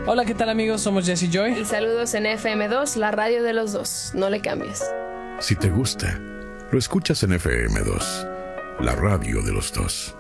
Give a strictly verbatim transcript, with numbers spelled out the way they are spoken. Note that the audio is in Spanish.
Hola, ¿qué tal amigos? Somos Jesse y Joy. Y saludos en F M dos, la radio de los dos. No le cambies. Si te gusta, lo escuchas en F M dos, la radio de los dos.